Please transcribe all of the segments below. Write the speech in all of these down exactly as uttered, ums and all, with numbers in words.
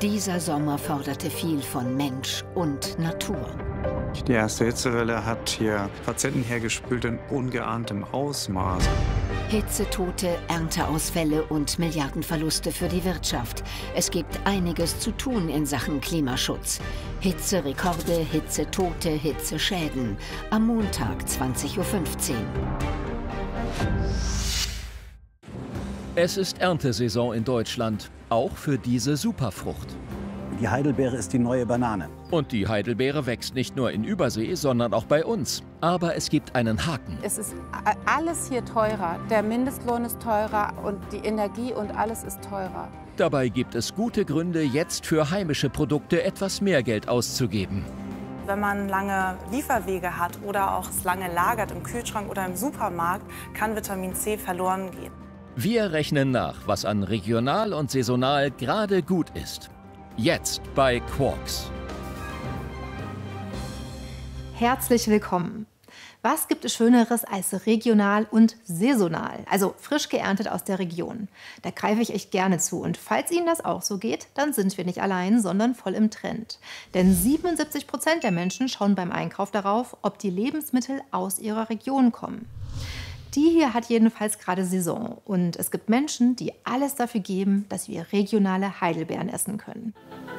Dieser Sommer forderte viel von Mensch und Natur. Die erste Hitzewelle hat hier Patienten hergespült in ungeahntem Ausmaß. Hitzetote, Ernteausfälle und Milliardenverluste für die Wirtschaft. Es gibt einiges zu tun in Sachen Klimaschutz. Hitzerekorde, Hitzetote, Hitzeschäden. Am Montag zwanzig Uhr fünfzehn. Es ist Erntesaison in Deutschland, auch für diese Superfrucht. Die Heidelbeere ist die neue Banane. Und die Heidelbeere wächst nicht nur in Übersee, sondern auch bei uns. Aber es gibt einen Haken. Es ist alles hier teurer. Der Mindestlohn ist teurer und die Energie und alles ist teurer. Dabei gibt es gute Gründe, jetzt für heimische Produkte etwas mehr Geld auszugeben. Wenn man lange Lieferwege hat oder auch es lange lagert im Kühlschrank oder im Supermarkt, kann Vitamin C verloren gehen. Wir rechnen nach, was an regional und saisonal gerade gut ist. Jetzt bei Quarks. Herzlich willkommen. Was gibt es Schöneres als regional und saisonal, also frisch geerntet aus der Region? Da greife ich echt gerne zu. Und falls Ihnen das auch so geht, dann sind wir nicht allein, sondern voll im Trend. Denn siebenundsiebzig Prozent der Menschen schauen beim Einkauf darauf, ob die Lebensmittel aus ihrer Region kommen. Die hier hat jedenfalls gerade Saison. Und es gibt Menschen, die alles dafür geben, dass wir regionale Heidelbeeren essen können.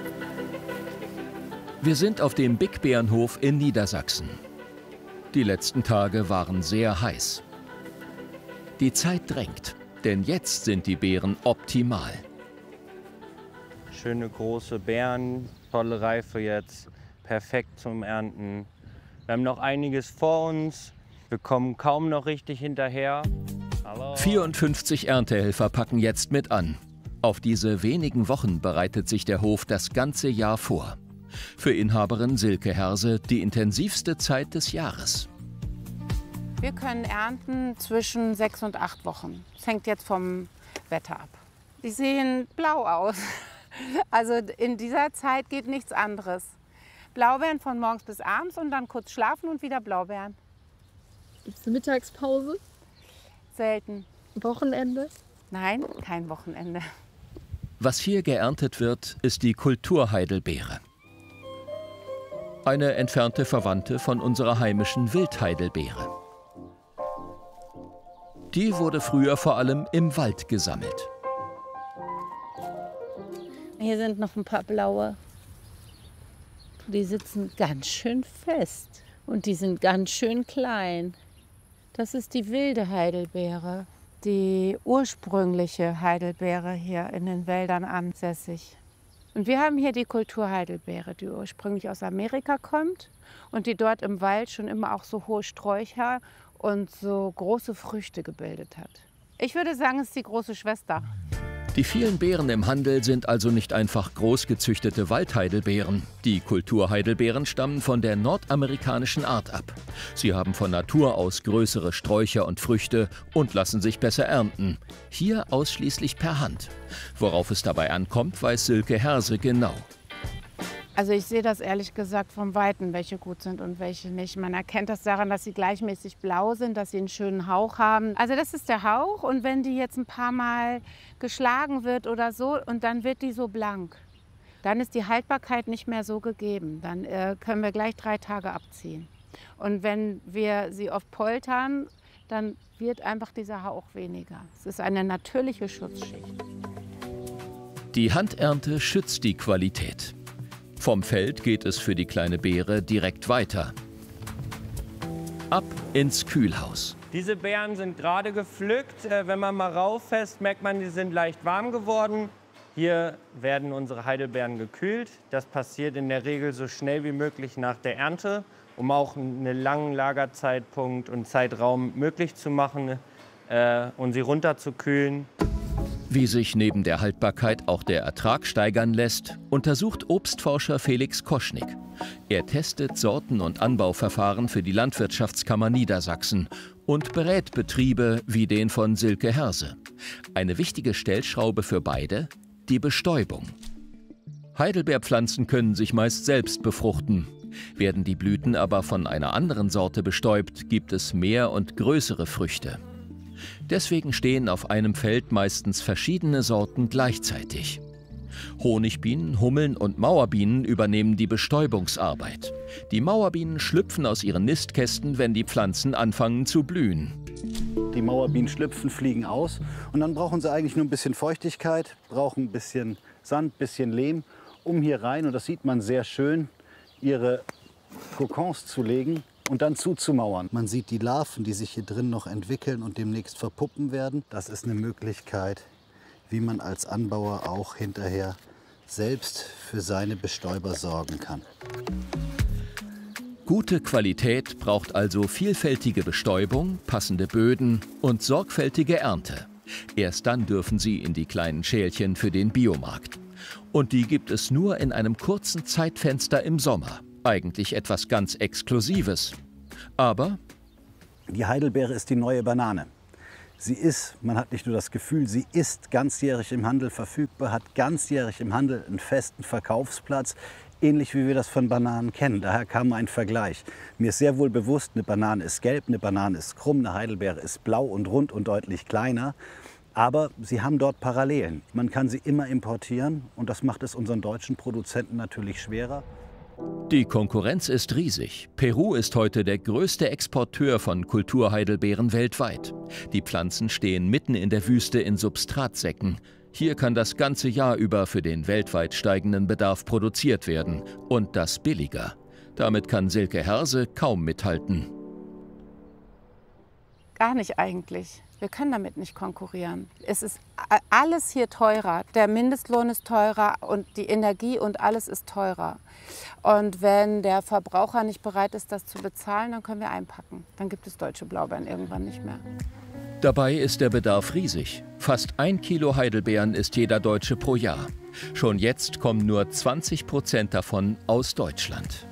Wir sind auf dem Big Bärenhof in Niedersachsen. Die letzten Tage waren sehr heiß. Die Zeit drängt, denn jetzt sind die Beeren optimal. Schöne große Beeren, tolle Reife jetzt, perfekt zum Ernten. Wir haben noch einiges vor uns. Wir kommen kaum noch richtig hinterher. Hallo. vierundfünfzig Erntehelfer packen jetzt mit an. Auf diese wenigen Wochen bereitet sich der Hof das ganze Jahr vor. Für Inhaberin Silke Herse die intensivste Zeit des Jahres. Wir können ernten zwischen sechs und acht Wochen. Das hängt jetzt vom Wetter ab. Die sehen blau aus. Also in dieser Zeit geht nichts anderes. Blaubeeren von morgens bis abends und dann kurz schlafen und wieder Blaubeeren. Gibt es eine Mittagspause? Selten. Wochenende? Nein, kein Wochenende. Was hier geerntet wird, ist die Kulturheidelbeere. Eine entfernte Verwandte von unserer heimischen Wildheidelbeere. Die wurde früher vor allem im Wald gesammelt. Hier sind noch ein paar blaue. Die sitzen ganz schön fest und die sind ganz schön klein. Das ist die wilde Heidelbeere, die ursprüngliche Heidelbeere hier in den Wäldern ansässig. Und wir haben hier die Kulturheidelbeere, die ursprünglich aus Amerika kommt und die dort im Wald schon immer auch so hohe Sträucher und so große Früchte gebildet hat. Ich würde sagen, es ist die große Schwester. Die vielen Beeren im Handel sind also nicht einfach großgezüchtete Waldheidelbeeren. Die Kulturheidelbeeren stammen von der nordamerikanischen Art ab. Sie haben von Natur aus größere Sträucher und Früchte und lassen sich besser ernten. Hier ausschließlich per Hand. Worauf es dabei ankommt, weiß Silke Herse genau. Also ich sehe das ehrlich gesagt vom Weiten, welche gut sind und welche nicht. Man erkennt das daran, dass sie gleichmäßig blau sind, dass sie einen schönen Hauch haben. Also das ist der Hauch und wenn die jetzt ein paar Mal geschlagen wird oder so und dann wird die so blank, dann ist die Haltbarkeit nicht mehr so gegeben. Dann äh, können wir gleich drei Tage abziehen. Und wenn wir sie oft poltern, dann wird einfach dieser Hauch weniger. Es ist eine natürliche Schutzschicht. Die Handernte schützt die Qualität. Vom Feld geht es für die kleine Beere direkt weiter. Ab ins Kühlhaus. Diese Beeren sind gerade gepflückt. Wenn man mal rauffasst, merkt man, die sind leicht warm geworden. Hier werden unsere Heidelbeeren gekühlt. Das passiert in der Regel so schnell wie möglich nach der Ernte, um auch einen langen Lagerzeitpunkt und Zeitraum möglich zu machen äh, und sie runterzukühlen. Wie sich neben der Haltbarkeit auch der Ertrag steigern lässt, untersucht Obstforscher Felix Koschnick. Er testet Sorten und Anbauverfahren für die Landwirtschaftskammer Niedersachsen und berät Betriebe wie den von Silke Herse. Eine wichtige Stellschraube für beide: die Bestäubung. Heidelbeerpflanzen können sich meist selbst befruchten. Werden die Blüten aber von einer anderen Sorte bestäubt, gibt es mehr und größere Früchte. Deswegen stehen auf einem Feld meistens verschiedene Sorten gleichzeitig. Honigbienen, Hummeln und Mauerbienen übernehmen die Bestäubungsarbeit. Die Mauerbienen schlüpfen aus ihren Nistkästen, wenn die Pflanzen anfangen zu blühen. Die Mauerbienen schlüpfen, fliegen aus und dann brauchen sie eigentlich nur ein bisschen Feuchtigkeit, brauchen ein bisschen Sand, ein bisschen Lehm, um hier rein, und das sieht man sehr schön, ihre Kokons zu legen und dann zuzumauern. Man sieht die Larven, die sich hier drin noch entwickeln und demnächst verpuppen werden. Das ist eine Möglichkeit, wie man als Anbauer auch hinterher selbst für seine Bestäuber sorgen kann. Gute Qualität braucht also vielfältige Bestäubung, passende Böden und sorgfältige Ernte. Erst dann dürfen sie in die kleinen Schälchen für den Biomarkt. Und die gibt es nur in einem kurzen Zeitfenster im Sommer. Eigentlich etwas ganz Exklusives. Aber die Heidelbeere ist die neue Banane. Sie ist, man hat nicht nur das Gefühl, sie ist ganzjährig im Handel verfügbar, hat ganzjährig im Handel einen festen Verkaufsplatz, ähnlich wie wir das von Bananen kennen. Daher kam ein Vergleich. Mir ist sehr wohl bewusst, eine Banane ist gelb, eine Banane ist krumm, eine Heidelbeere ist blau und rund und deutlich kleiner. Aber sie haben dort Parallelen. Man kann sie immer importieren und das macht es unseren deutschen Produzenten natürlich schwerer. Die Konkurrenz ist riesig. Peru ist heute der größte Exporteur von Kulturheidelbeeren weltweit. Die Pflanzen stehen mitten in der Wüste in Substratsäcken. Hier kann das ganze Jahr über für den weltweit steigenden Bedarf produziert werden. Und das billiger. Damit kann Silke Herse kaum mithalten. Gar nicht eigentlich. Wir können damit nicht konkurrieren. Es ist alles hier teurer. Der Mindestlohn ist teurer und die Energie und alles ist teurer. Und wenn der Verbraucher nicht bereit ist, das zu bezahlen, dann können wir einpacken. Dann gibt es deutsche Blaubeeren irgendwann nicht mehr. Dabei ist der Bedarf riesig. Fast ein Kilo Heidelbeeren isst jeder Deutsche pro Jahr. Schon jetzt kommen nur zwanzig Prozent davon aus Deutschland.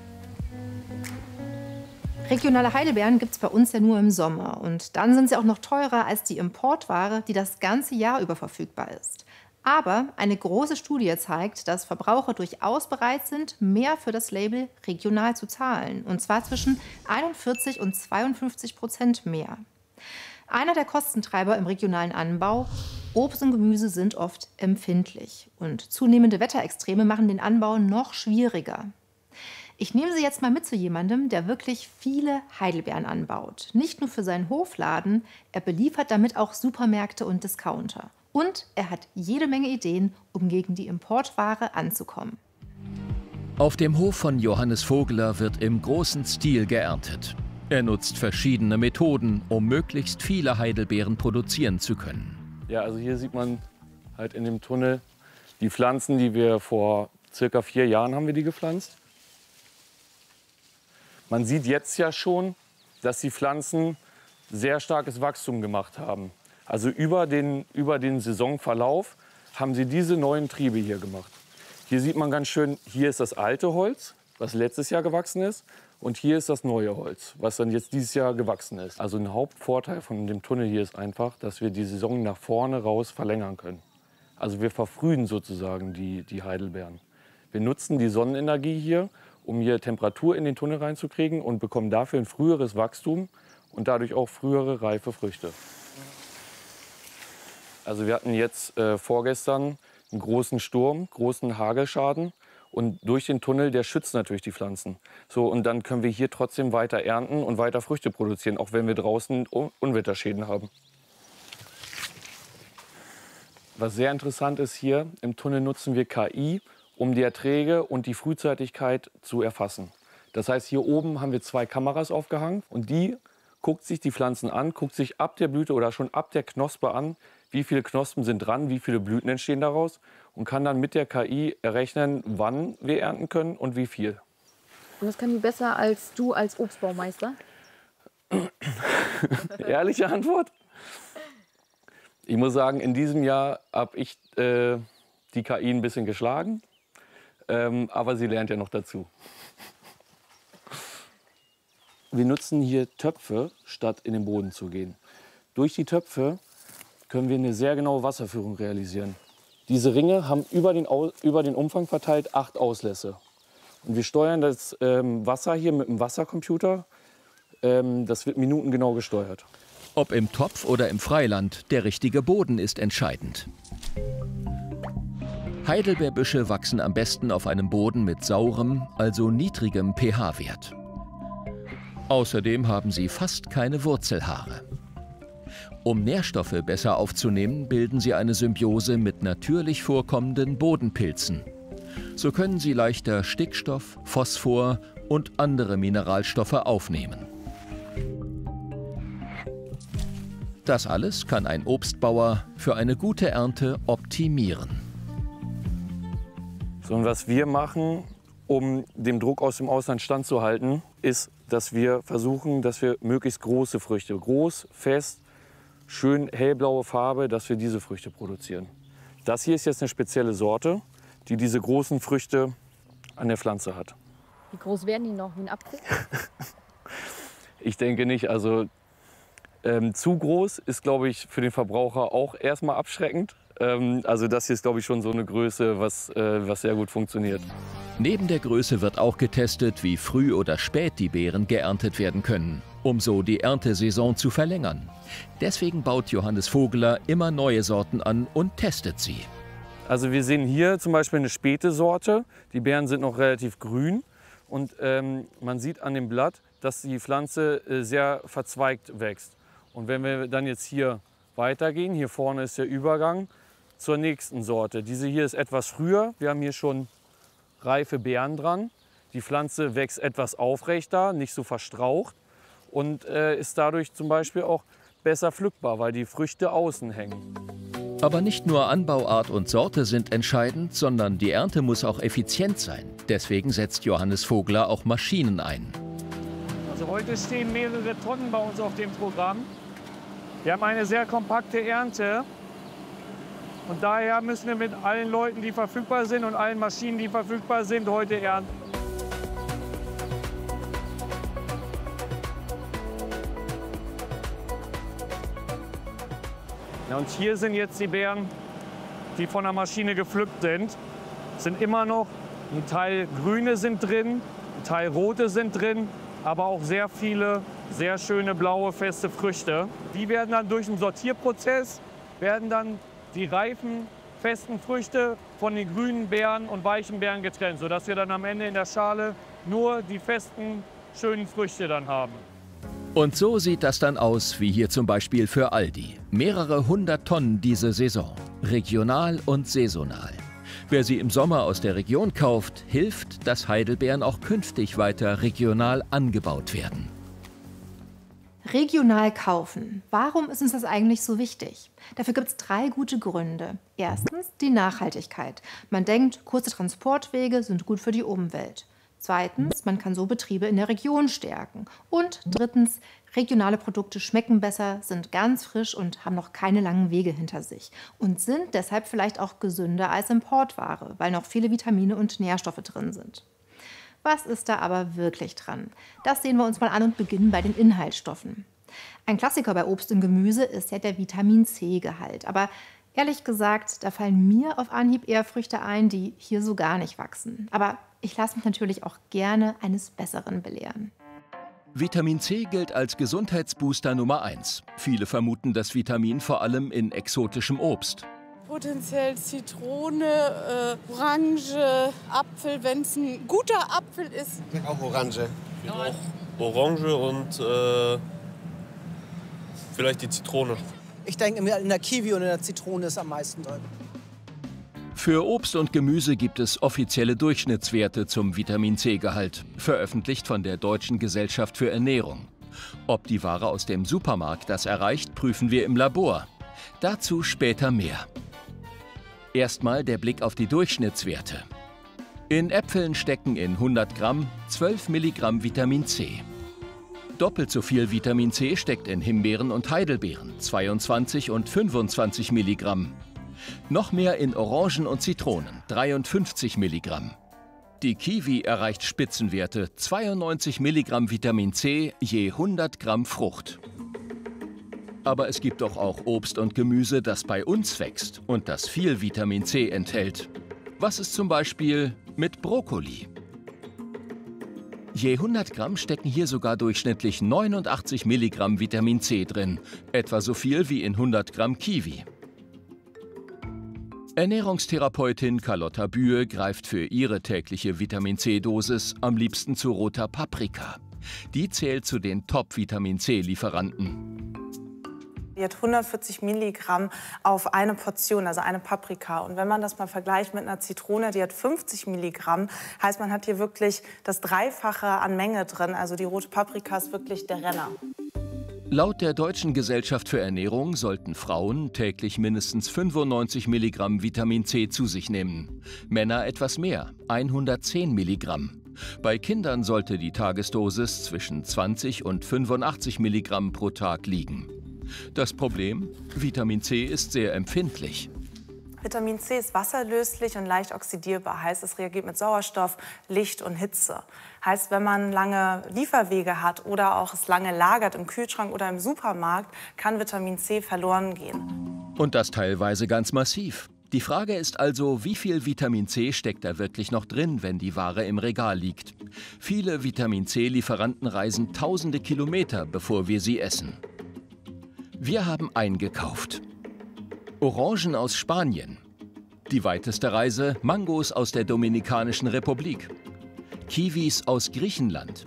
Regionale Heidelbeeren gibt es bei uns ja nur im Sommer. Und dann sind sie auch noch teurer als die Importware, die das ganze Jahr über verfügbar ist. Aber eine große Studie zeigt, dass Verbraucher durchaus bereit sind, mehr für das Label regional zu zahlen. Und zwar zwischen einundvierzig und zweiundfünfzig Prozent mehr. Einer der Kostentreiber im regionalen Anbau: Obst und Gemüse sind oft empfindlich. Und zunehmende Wetterextreme machen den Anbau noch schwieriger. Ich nehme Sie jetzt mal mit zu jemandem, der wirklich viele Heidelbeeren anbaut. Nicht nur für seinen Hofladen, er beliefert damit auch Supermärkte und Discounter. Und er hat jede Menge Ideen, um gegen die Importware anzukommen. Auf dem Hof von Johannes Vogler wird im großen Stil geerntet. Er nutzt verschiedene Methoden, um möglichst viele Heidelbeeren produzieren zu können. Ja, also hier sieht man halt in dem Tunnel die Pflanzen, die wir vor circa vier Jahren haben wir die gepflanzt. Man sieht jetzt ja schon, dass die Pflanzen sehr starkes Wachstum gemacht haben. Also über den, über den Saisonverlauf haben sie diese neuen Triebe hier gemacht. Hier sieht man ganz schön, hier ist das alte Holz, was letztes Jahr gewachsen ist. Und hier ist das neue Holz, was dann jetzt dieses Jahr gewachsen ist. Also ein Hauptvorteil von dem Tunnel hier ist einfach, dass wir die Saison nach vorne raus verlängern können. Also wir verfrühen sozusagen die, die Heidelbeeren. Wir nutzen die Sonnenenergie hier, um hier Temperatur in den Tunnel reinzukriegen und bekommen dafür ein früheres Wachstum und dadurch auch frühere reife Früchte. Also wir hatten jetzt äh, vorgestern einen großen Sturm, großen Hagelschaden. Und durch den Tunnel, der schützt natürlich die Pflanzen. So, und dann können wir hier trotzdem weiter ernten und weiter Früchte produzieren, auch wenn wir draußen Un- Unwetterschäden haben. Was sehr interessant ist hier, im Tunnel nutzen wir K I, um die Erträge und die Frühzeitigkeit zu erfassen. Das heißt, hier oben haben wir zwei Kameras aufgehangen und die guckt sich die Pflanzen an, guckt sich ab der Blüte oder schon ab der Knospe an, wie viele Knospen sind dran, wie viele Blüten entstehen daraus und kann dann mit der K I errechnen, wann wir ernten können und wie viel. Und das kann die besser als du als Obstbaumeister? Ehrliche Antwort? Ich muss sagen, in diesem Jahr habe ich äh, die K I ein bisschen geschlagen, ähm, aber sie lernt ja noch dazu. Wir nutzen hier Töpfe, statt in den Boden zu gehen. Durch die Töpfe können wir eine sehr genaue Wasserführung realisieren. Diese Ringe haben über den, über den Umfang verteilt acht Auslässe. Und wir steuern das ähm, Wasser hier mit einem Wassercomputer. Ähm, das wird minutengenau gesteuert. Ob im Topf oder im Freiland, der richtige Boden ist entscheidend. Heidelbeerbüsche wachsen am besten auf einem Boden mit saurem, also niedrigem pH-Wert. Außerdem haben sie fast keine Wurzelhaare. Um Nährstoffe besser aufzunehmen, bilden sie eine Symbiose mit natürlich vorkommenden Bodenpilzen. So können sie leichter Stickstoff, Phosphor und andere Mineralstoffe aufnehmen. Das alles kann ein Obstbauer für eine gute Ernte optimieren. So, und was wir machen, um dem Druck aus dem Ausland standzuhalten, ist, dass wir versuchen, dass wir möglichst große Früchte, groß, fest, schön hellblaue Farbe, dass wir diese Früchte produzieren. Das hier ist jetzt eine spezielle Sorte, die diese großen Früchte an der Pflanze hat. Wie groß werden die noch? Wie ein Apfel? Ich denke nicht. Also ähm, zu groß ist, glaube ich, für den Verbraucher auch erstmal abschreckend. Ähm, also das hier ist, glaube ich, schon so eine Größe, was, äh, was sehr gut funktioniert. Neben der Größe wird auch getestet, wie früh oder spät die Beeren geerntet werden können, um so die Erntesaison zu verlängern. Deswegen baut Johannes Vogeler immer neue Sorten an und testet sie. Also wir sehen hier zum Beispiel eine späte Sorte. Die Beeren sind noch relativ grün und ähm, man sieht an dem Blatt, dass die Pflanze äh, sehr verzweigt wächst. Und wenn wir dann jetzt hier weitergehen, hier vorne ist der Übergang zur nächsten Sorte. Diese hier ist etwas früher. Wir haben hier schon reife Beeren dran. Die Pflanze wächst etwas aufrechter, nicht so verstraucht und äh, ist dadurch zum Beispiel auch besser pflückbar, weil die Früchte außen hängen. Aber nicht nur Anbauart und Sorte sind entscheidend, sondern die Ernte muss auch effizient sein. Deswegen setzt Johannes Vogeler auch Maschinen ein. Also heute stehen mehrere Tonnen bei uns auf dem Programm. Wir haben eine sehr kompakte Ernte. Und daher müssen wir mit allen Leuten, die verfügbar sind und allen Maschinen, die verfügbar sind, heute ernten. Ja, und hier sind jetzt die Beeren, die von der Maschine gepflückt sind. Es sind immer noch ein Teil grüne sind drin, ein Teil rote sind drin, aber auch sehr viele sehr schöne blaue feste Früchte. Die werden dann durch einen Sortierprozess werden dann die reifen, festen Früchte von den grünen Beeren und weichen Beeren getrennt, sodass wir dann am Ende in der Schale nur die festen, schönen Früchte dann haben. Und so sieht das dann aus, wie hier zum Beispiel für Aldi. Mehrere hundert Tonnen diese Saison. Regional und saisonal. Wer sie im Sommer aus der Region kauft, hilft, dass Heidelbeeren auch künftig weiter regional angebaut werden. Regional kaufen. Warum ist uns das eigentlich so wichtig? Dafür gibt es drei gute Gründe. Erstens die Nachhaltigkeit. Man denkt, kurze Transportwege sind gut für die Umwelt. Zweitens, man kann so Betriebe in der Region stärken. Und drittens, regionale Produkte schmecken besser, sind ganz frisch und haben noch keine langen Wege hinter sich. Und sind deshalb vielleicht auch gesünder als Importware, weil noch viele Vitamine und Nährstoffe drin sind. Was ist da aber wirklich dran? Das sehen wir uns mal an und beginnen bei den Inhaltsstoffen. Ein Klassiker bei Obst und Gemüse ist ja der Vitamin-C-Gehalt. Aber ehrlich gesagt, da fallen mir auf Anhieb eher Früchte ein, die hier so gar nicht wachsen. Aber ich lasse mich natürlich auch gerne eines Besseren belehren. Vitamin C gilt als Gesundheitsbooster Nummer eins. Viele vermuten das Vitamin vor allem in exotischem Obst. Potenziell Zitrone, äh, Orange, Apfel, wenn es ein guter Apfel ist. Auch Orange. Ja. Auch Orange und äh, vielleicht die Zitrone. Ich denke, in der Kiwi und in der Zitrone ist am meisten drin. Für Obst und Gemüse gibt es offizielle Durchschnittswerte zum Vitamin-C-Gehalt, veröffentlicht von der Deutschen Gesellschaft für Ernährung. Ob die Ware aus dem Supermarkt das erreicht, prüfen wir im Labor. Dazu später mehr. Erstmal der Blick auf die Durchschnittswerte. In Äpfeln stecken in hundert Gramm zwölf Milligramm Vitamin C. Doppelt so viel Vitamin C steckt in Himbeeren und Heidelbeeren, zweiundzwanzig und fünfundzwanzig Milligramm. Noch mehr in Orangen und Zitronen, dreiundfünfzig Milligramm. Die Kiwi erreicht Spitzenwerte, zweiundneunzig Milligramm Vitamin C je hundert Gramm Frucht. Aber es gibt doch auch Obst und Gemüse, das bei uns wächst und das viel Vitamin C enthält. Was ist zum Beispiel mit Brokkoli? Je hundert Gramm stecken hier sogar durchschnittlich neunundachtzig Milligramm Vitamin C drin, etwa so viel wie in hundert Gramm Kiwi. Ernährungstherapeutin Carlotta Bühe greift für ihre tägliche Vitamin-C-Dosis am liebsten zu roter Paprika. Die zählt zu den Top-Vitamin-C-Lieferanten. Die hat hundertvierzig Milligramm auf eine Portion, also eine Paprika. Und wenn man das mal vergleicht mit einer Zitrone, die hat fünfzig Milligramm, heißt, man hat hier wirklich das Dreifache an Menge drin. Also die rote Paprika ist wirklich der Renner. Laut der Deutschen Gesellschaft für Ernährung sollten Frauen täglich mindestens fünfundneunzig Milligramm Vitamin C zu sich nehmen. Männer etwas mehr, hundertzehn Milligramm. Bei Kindern sollte die Tagesdosis zwischen zwanzig und fünfundachtzig Milligramm pro Tag liegen. Das Problem? Vitamin C ist sehr empfindlich. Vitamin C ist wasserlöslich und leicht oxidierbar. Heißt, es reagiert mit Sauerstoff, Licht und Hitze. Heißt, wenn man lange Lieferwege hat oder auch es lange lagert im Kühlschrank oder im Supermarkt, kann Vitamin C verloren gehen. Und das teilweise ganz massiv. Die Frage ist also, wie viel Vitamin C steckt da wirklich noch drin, wenn die Ware im Regal liegt? Viele Vitamin C-Lieferanten reisen tausende Kilometer, bevor wir sie essen. Wir haben eingekauft. Orangen aus Spanien. Die weiteste Reise, Mangos aus der Dominikanischen Republik. Kiwis aus Griechenland.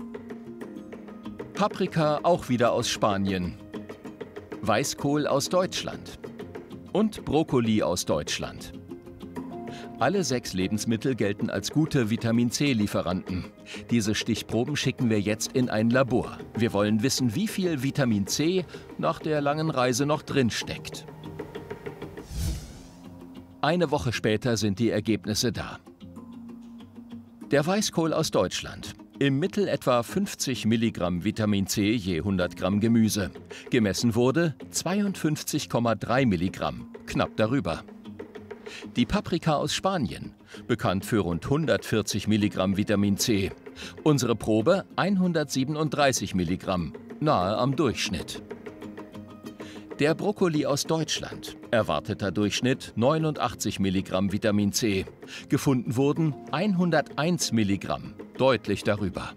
Paprika auch wieder aus Spanien. Weißkohl aus Deutschland. Und Brokkoli aus Deutschland. Alle sechs Lebensmittel gelten als gute Vitamin-C-Lieferanten. Diese Stichproben schicken wir jetzt in ein Labor. Wir wollen wissen, wie viel Vitamin C nach der langen Reise noch drin steckt. Eine Woche später sind die Ergebnisse da. Der Weißkohl aus Deutschland. Im Mittel etwa fünfzig Milligramm Vitamin C je hundert Gramm Gemüse. Gemessen wurde zweiundfünfzig Komma drei Milligramm, knapp darüber. Die Paprika aus Spanien, bekannt für rund hundertvierzig Milligramm Vitamin C. Unsere Probe hundertsiebenunddreißig Milligramm, nahe am Durchschnitt. Der Brokkoli aus Deutschland, erwarteter Durchschnitt neunundachtzig Milligramm Vitamin C. Gefunden wurden hunderteins Milligramm, deutlich darüber.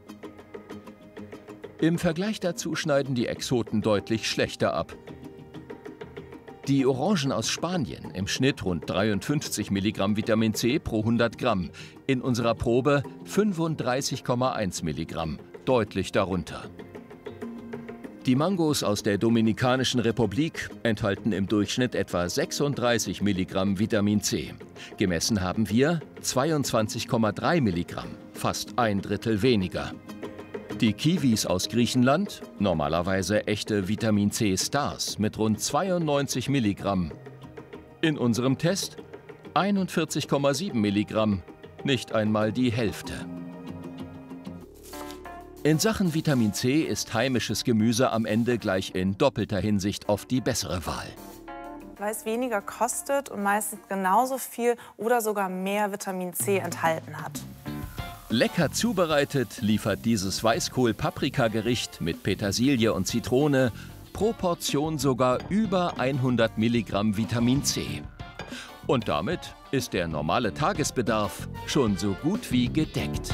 Im Vergleich dazu schneiden die Exoten deutlich schlechter ab. Die Orangen aus Spanien, im Schnitt rund dreiundfünfzig Milligramm Vitamin C pro hundert Gramm. In unserer Probe fünfunddreißig Komma eins Milligramm, deutlich darunter. Die Mangos aus der Dominikanischen Republik enthalten im Durchschnitt etwa sechsunddreißig Milligramm Vitamin C. Gemessen haben wir zweiundzwanzig Komma drei Milligramm, fast ein Drittel weniger. Die Kiwis aus Griechenland, normalerweise echte Vitamin C-Stars mit rund zweiundneunzig Milligramm. In unserem Test einundvierzig Komma sieben Milligramm, nicht einmal die Hälfte. In Sachen Vitamin C ist heimisches Gemüse am Ende gleich in doppelter Hinsicht oft die bessere Wahl. Weil es weniger kostet und meistens genauso viel oder sogar mehr Vitamin C enthalten hat. Lecker zubereitet liefert dieses Weißkohl-Paprika-Gericht mit Petersilie und Zitrone pro Portion sogar über hundert Milligramm Vitamin C. Und damit ist der normale Tagesbedarf schon so gut wie gedeckt.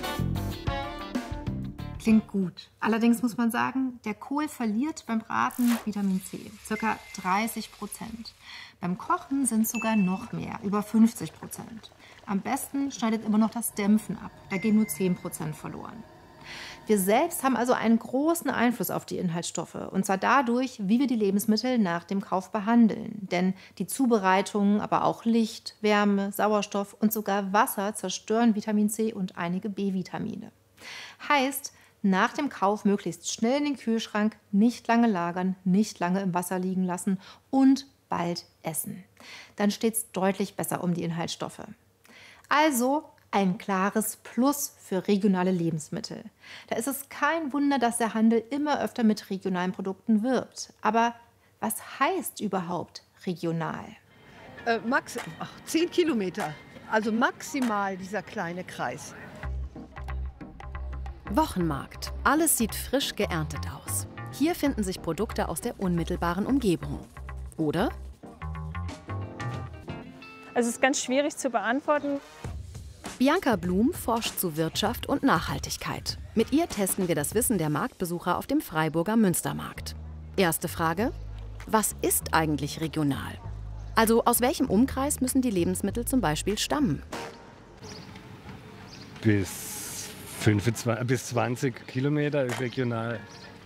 Klingt gut. Allerdings muss man sagen, der Kohl verliert beim Braten Vitamin C, ca. dreißig Prozent. Beim Kochen sind es sogar noch mehr, über fünfzig Prozent. Am besten schneidet immer noch das Dämpfen ab, da gehen nur zehn Prozent verloren. Wir selbst haben also einen großen Einfluss auf die Inhaltsstoffe, und zwar dadurch, wie wir die Lebensmittel nach dem Kauf behandeln. Denn die Zubereitung, aber auch Licht, Wärme, Sauerstoff und sogar Wasser zerstören Vitamin C und einige B-Vitamine. Heißt, nach dem Kauf möglichst schnell in den Kühlschrank, nicht lange lagern, nicht lange im Wasser liegen lassen und bald essen. Dann steht es deutlich besser um die Inhaltsstoffe. Also ein klares Plus für regionale Lebensmittel. Da ist es kein Wunder, dass der Handel immer öfter mit regionalen Produkten wirbt. Aber was heißt überhaupt regional? Äh, max ach, zehn Kilometer, also maximal dieser kleine Kreis. Wochenmarkt. Alles sieht frisch geerntet aus. Hier finden sich Produkte aus der unmittelbaren Umgebung. Oder? Also es ist ganz schwierig zu beantworten. Bianca Blum forscht zu Wirtschaft und Nachhaltigkeit. Mit ihr testen wir das Wissen der Marktbesucher auf dem Freiburger Münstermarkt. Erste Frage: Was ist eigentlich regional? Also aus welchem Umkreis müssen die Lebensmittel zum Beispiel stammen? Bis, fünfundzwanzig, bis zwanzig Kilometer regional.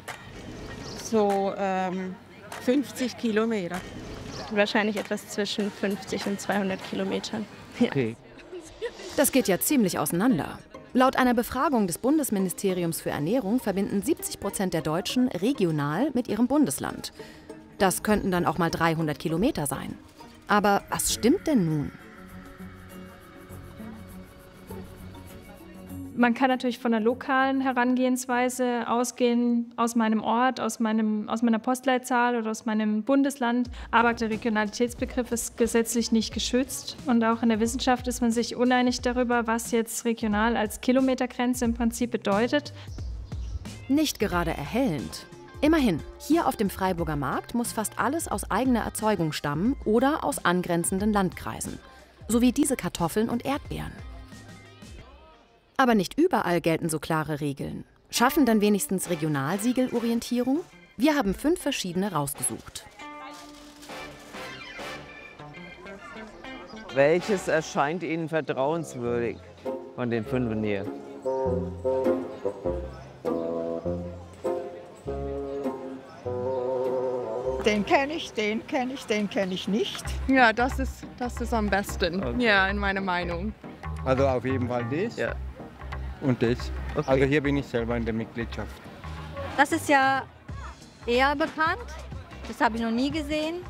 So ähm, fünfzig Kilometer. Wahrscheinlich etwas zwischen fünfzig und zweihundert Kilometern. Ja. Okay. Das geht ja ziemlich auseinander. Laut einer Befragung des Bundesministeriums für Ernährung verbinden siebzig Prozent der Deutschen regional mit ihrem Bundesland. Das könnten dann auch mal dreihundert Kilometer sein. Aber was stimmt denn nun? Man kann natürlich von der lokalen Herangehensweise ausgehen, aus meinem Ort, aus, meinem, aus meiner Postleitzahl oder aus meinem Bundesland. Aber der Regionalitätsbegriff ist gesetzlich nicht geschützt. Und auch in der Wissenschaft ist man sich uneinig darüber, was jetzt regional als Kilometergrenze im Prinzip bedeutet. Nicht gerade erhellend. Immerhin, hier auf dem Freiburger Markt muss fast alles aus eigener Erzeugung stammen oder aus angrenzenden Landkreisen. So wie diese Kartoffeln und Erdbeeren. Aber nicht überall gelten so klare Regeln. Schaffen dann wenigstens Regionalsiegelorientierung? Wir haben fünf verschiedene rausgesucht. Welches erscheint Ihnen vertrauenswürdig von den fünf hier? Den kenne ich, den kenne ich, den kenne ich nicht. Ja, das ist, das ist am besten, okay. Ja, in meiner Meinung. Also auf jeden Fall das. Ja. Und das. Okay. Also hier bin ich selber in der Mitgliedschaft. Das ist ja eher bekannt. Das habe ich noch nie gesehen.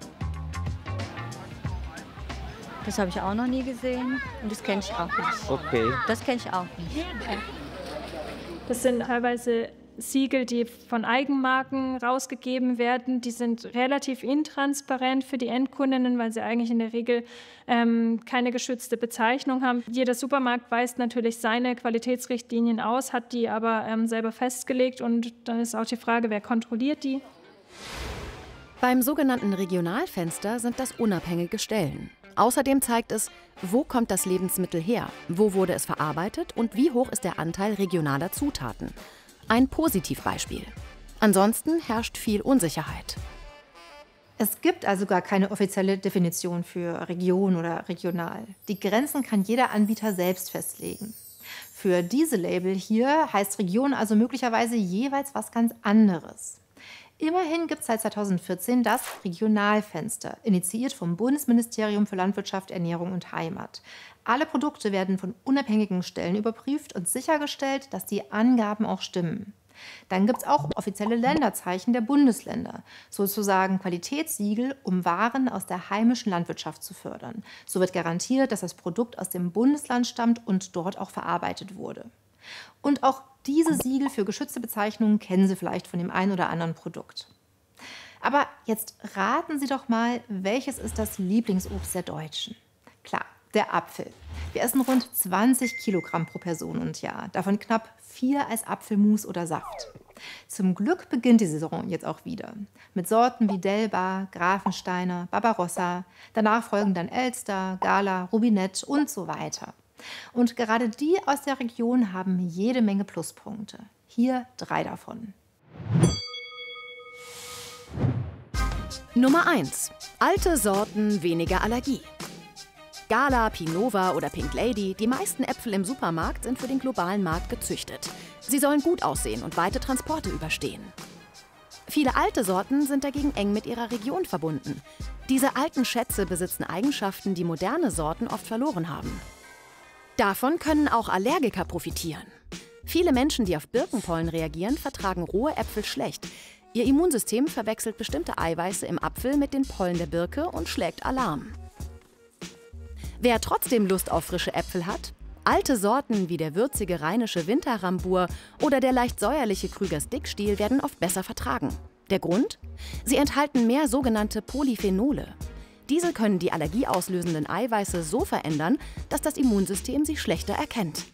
Das habe ich auch noch nie gesehen. Und das kenne ich auch nicht. Okay. Das kenne ich auch nicht. Das sind teilweise Siegel, die von Eigenmarken rausgegeben werden. Die sind relativ intransparent für die Endkundinnen, weil sie eigentlich in der Regel ähm, keine geschützte Bezeichnung haben. Jeder Supermarkt weist natürlich seine Qualitätsrichtlinien aus, hat die aber ähm, selber festgelegt. Und dann ist auch die Frage, wer kontrolliert die? Beim sogenannten Regionalfenster sind das unabhängige Stellen. Außerdem zeigt es, wo kommt das Lebensmittel her, wo wurde es verarbeitet und wie hoch ist der Anteil regionaler Zutaten. Ein Positivbeispiel. Ansonsten herrscht viel Unsicherheit. Es gibt also gar keine offizielle Definition für Region oder regional. Die Grenzen kann jeder Anbieter selbst festlegen. Für diese Label hier heißt Region also möglicherweise jeweils was ganz anderes. Immerhin gibt es seit zweitausendvierzehn das Regionalfenster, initiiert vom Bundesministerium für Landwirtschaft, Ernährung und Heimat. Alle Produkte werden von unabhängigen Stellen überprüft und sichergestellt, dass die Angaben auch stimmen. Dann gibt es auch offizielle Länderzeichen der Bundesländer, sozusagen Qualitätssiegel, um Waren aus der heimischen Landwirtschaft zu fördern. So wird garantiert, dass das Produkt aus dem Bundesland stammt und dort auch verarbeitet wurde. Und auch diese Siegel für geschützte Bezeichnungen kennen Sie vielleicht von dem einen oder anderen Produkt. Aber jetzt raten Sie doch mal, welches ist das Lieblingsobst der Deutschen? Klar, der Apfel. Wir essen rund zwanzig Kilogramm pro Person und Jahr, davon knapp vier als Apfelmus oder Saft. Zum Glück beginnt die Saison jetzt auch wieder. Mit Sorten wie Delbar, Grafensteiner, Barbarossa, danach folgen dann Elster, Gala, Rubinett und so weiter. Und gerade die aus der Region haben jede Menge Pluspunkte. Hier drei davon. Nummer eins. Alte Sorten, weniger Allergie. Gala, Pinova oder Pink Lady, die meisten Äpfel im Supermarkt sind für den globalen Markt gezüchtet. Sie sollen gut aussehen und weite Transporte überstehen. Viele alte Sorten sind dagegen eng mit ihrer Region verbunden. Diese alten Schätze besitzen Eigenschaften, die moderne Sorten oft verloren haben. Davon können auch Allergiker profitieren. Viele Menschen, die auf Birkenpollen reagieren, vertragen rohe Äpfel schlecht. Ihr Immunsystem verwechselt bestimmte Eiweiße im Apfel mit den Pollen der Birke und schlägt Alarm. Wer trotzdem Lust auf frische Äpfel hat, alte Sorten wie der würzige rheinische Winterrambur oder der leicht säuerliche Krügers Dickstiel werden oft besser vertragen. Der Grund? Sie enthalten mehr sogenannte Polyphenole. Diese können die allergieauslösenden Eiweiße so verändern, dass das Immunsystem sie schlechter erkennt.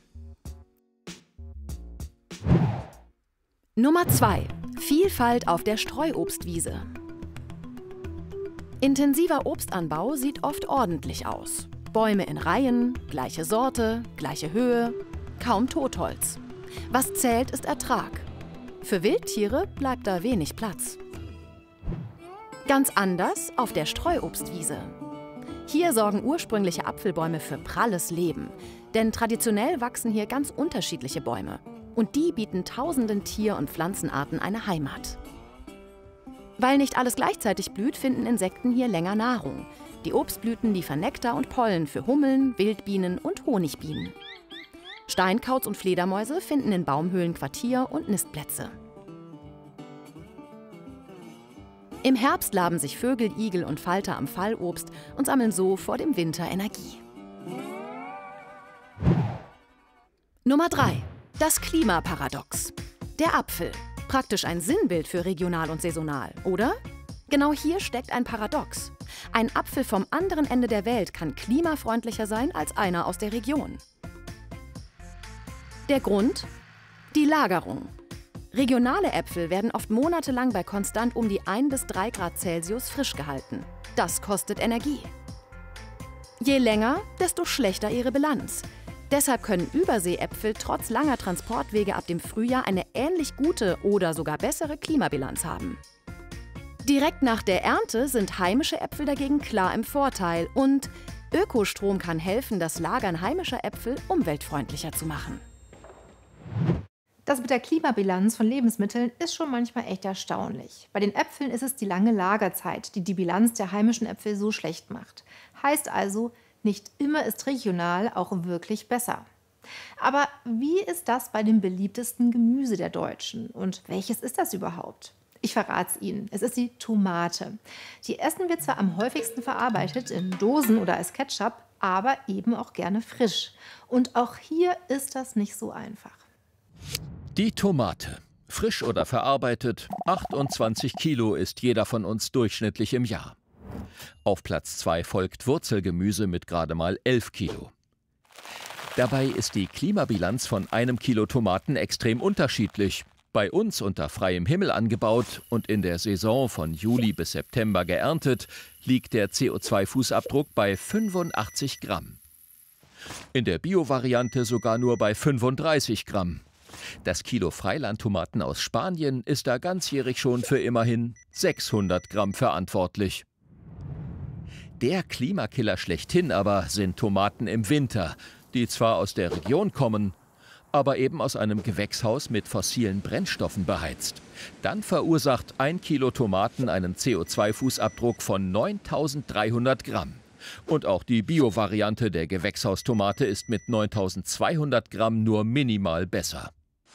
Nummer zwei. Vielfalt auf der Streuobstwiese. Intensiver Obstanbau sieht oft ordentlich aus. Bäume in Reihen, gleiche Sorte, gleiche Höhe, kaum Totholz. Was zählt, ist Ertrag. Für Wildtiere bleibt da wenig Platz. Ganz anders auf der Streuobstwiese. Hier sorgen ursprüngliche Apfelbäume für pralles Leben. Denn traditionell wachsen hier ganz unterschiedliche Bäume. Und die bieten tausenden Tier- und Pflanzenarten eine Heimat. Weil nicht alles gleichzeitig blüht, finden Insekten hier länger Nahrung. Die Obstblüten liefern Nektar und Pollen für Hummeln, Wildbienen und Honigbienen. Steinkauz und Fledermäuse finden in Baumhöhlen Quartier und Nistplätze. Im Herbst laben sich Vögel, Igel und Falter am Fallobst und sammeln so vor dem Winter Energie. Nummer drei. Das Klimaparadox. Der Apfel. Praktisch ein Sinnbild für regional und saisonal, oder? Genau hier steckt ein Paradox. Ein Apfel vom anderen Ende der Welt kann klimafreundlicher sein als einer aus der Region. Der Grund? Die Lagerung. Regionale Äpfel werden oft monatelang bei konstant um die ein bis drei Grad Celsius frisch gehalten. Das kostet Energie. Je länger, desto schlechter ihre Bilanz. Deshalb können Überseeäpfel trotz langer Transportwege ab dem Frühjahr eine ähnlich gute oder sogar bessere Klimabilanz haben. Direkt nach der Ernte sind heimische Äpfel dagegen klar im Vorteil und Ökostrom kann helfen, das Lagern heimischer Äpfel umweltfreundlicher zu machen. Das mit der Klimabilanz von Lebensmitteln ist schon manchmal echt erstaunlich. Bei den Äpfeln ist es die lange Lagerzeit, die die Bilanz der heimischen Äpfel so schlecht macht. Heißt also, nicht immer ist regional auch wirklich besser. Aber wie ist das bei dem beliebtesten Gemüse der Deutschen? Und welches ist das überhaupt? Ich verrate es Ihnen. Es ist die Tomate. Die essen wir zwar am häufigsten verarbeitet, in Dosen oder als Ketchup, aber eben auch gerne frisch. Und auch hier ist das nicht so einfach. Die Tomate. Frisch oder verarbeitet, achtundzwanzig Kilo ist jeder von uns durchschnittlich im Jahr. Auf Platz zwei folgt Wurzelgemüse mit gerade mal elf Kilo. Dabei ist die Klimabilanz von einem Kilo Tomaten extrem unterschiedlich. Bei uns unter freiem Himmel angebaut und in der Saison von Juli bis September geerntet, liegt der C O zwei Fußabdruck bei fünfundachtzig Gramm. In der Bio-Variante sogar nur bei fünfunddreißig Gramm. Das Kilo Freilandtomaten aus Spanien ist da ganzjährig schon für immerhin sechshundert Gramm verantwortlich. Der Klimakiller schlechthin aber sind Tomaten im Winter, die zwar aus der Region kommen, aber eben aus einem Gewächshaus mit fossilen Brennstoffen beheizt. Dann verursacht ein Kilo Tomaten einen C O zwei Fußabdruck von neuntausenddreihundert Gramm. Und auch die Bio-Variante der Gewächshaustomate ist mit neuntausendzweihundert Gramm nur minimal besser.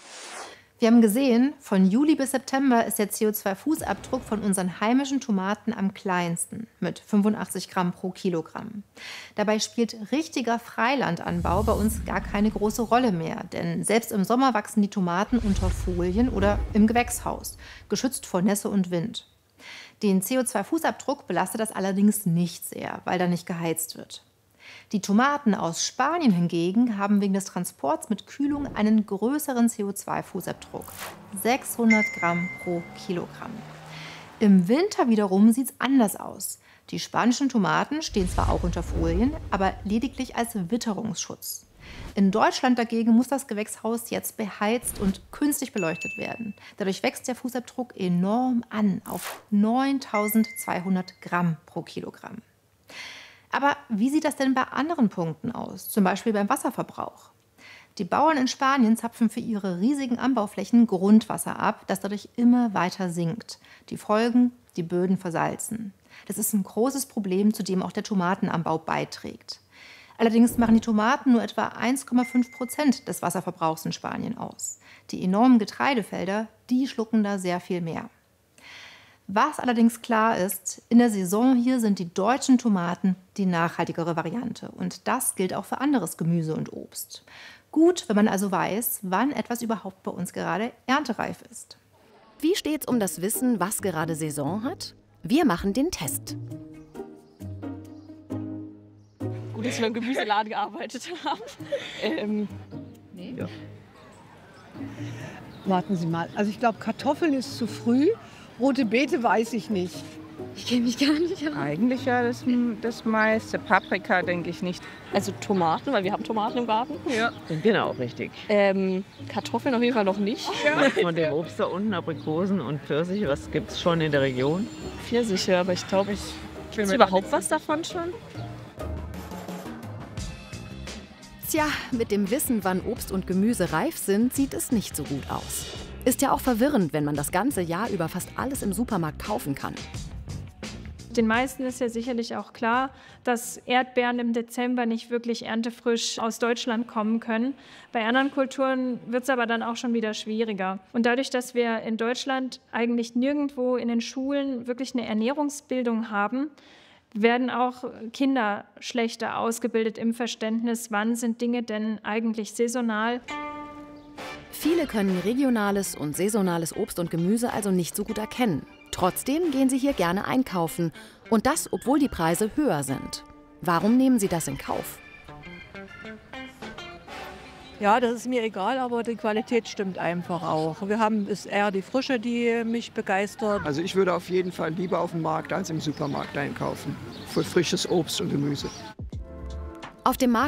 Wir haben gesehen, von Juli bis September ist der C O zwei Fußabdruck von unseren heimischen Tomaten am kleinsten, mit fünfundachtzig Gramm pro Kilogramm. Dabei spielt richtiger Freilandanbau bei uns gar keine große Rolle mehr, denn selbst im Sommer wachsen die Tomaten unter Folien oder im Gewächshaus, geschützt vor Nässe und Wind. Den C O zwei Fußabdruck belastet das allerdings nicht sehr, weil da nicht geheizt wird. Die Tomaten aus Spanien hingegen haben wegen des Transports mit Kühlung einen größeren C O zwei Fußabdruck, sechshundert Gramm pro Kilogramm. Im Winter wiederum sieht es anders aus. Die spanischen Tomaten stehen zwar auch unter Folien, aber lediglich als Witterungsschutz. In Deutschland dagegen muss das Gewächshaus jetzt beheizt und künstlich beleuchtet werden. Dadurch wächst der Fußabdruck enorm an auf neuntausendzweihundert Gramm pro Kilogramm. Aber wie sieht das denn bei anderen Punkten aus, zum Beispiel beim Wasserverbrauch? Die Bauern in Spanien zapfen für ihre riesigen Anbauflächen Grundwasser ab, das dadurch immer weiter sinkt. Die Folgen, die Böden versalzen. Das ist ein großes Problem, zu dem auch der Tomatenanbau beiträgt. Allerdings machen die Tomaten nur etwa eins Komma fünf Prozent des Wasserverbrauchs in Spanien aus. Die enormen Getreidefelder, die schlucken da sehr viel mehr. Was allerdings klar ist, in der Saison hier sind die deutschen Tomaten die nachhaltigere Variante. Und das gilt auch für anderes Gemüse und Obst. Gut, wenn man also weiß, wann etwas überhaupt bei uns gerade erntereif ist. Wie steht's um das Wissen, was gerade Saison hat? Wir machen den Test. Gut, dass wir im Gemüseladen gearbeitet haben. ähm, nee. Ja. Warten Sie mal. Also ich glaube, Kartoffeln ist zu früh. Rote Beete weiß ich nicht. Ich kenne mich gar nicht aus. Eigentlich ja das, das meiste. Paprika denke ich nicht. Also Tomaten, weil wir haben Tomaten im Garten. Ja. Genau, richtig. Ähm, Kartoffeln auf jeden Fall noch nicht. Ja. Von dem Obst da unten, Aprikosen und Pfirsiche, was gibt es schon in der Region? Pfirsiche, aber ich glaube, ich ist überhaupt was davon schon? Tja, mit dem Wissen, wann Obst und Gemüse reif sind, sieht es nicht so gut aus. Ist ja auch verwirrend, wenn man das ganze Jahr über fast alles im Supermarkt kaufen kann. Den meisten ist ja sicherlich auch klar, dass Erdbeeren im Dezember nicht wirklich erntefrisch aus Deutschland kommen können. Bei anderen Kulturen wird es aber dann auch schon wieder schwieriger. Und dadurch, dass wir in Deutschland eigentlich nirgendwo in den Schulen wirklich eine Ernährungsbildung haben, werden auch Kinder schlechter ausgebildet im Verständnis, wann sind Dinge denn eigentlich saisonal. Viele können regionales und saisonales Obst und Gemüse also nicht so gut erkennen. Trotzdem gehen sie hier gerne einkaufen. Und das, obwohl die Preise höher sind. Warum nehmen sie das in Kauf? Ja, das ist mir egal, aber die Qualität stimmt einfach auch. Wir haben es eher die Frische, die mich begeistert. Also ich würde auf jeden Fall lieber auf dem Markt als im Supermarkt einkaufen. Für frisches Obst und Gemüse. Auf dem Markt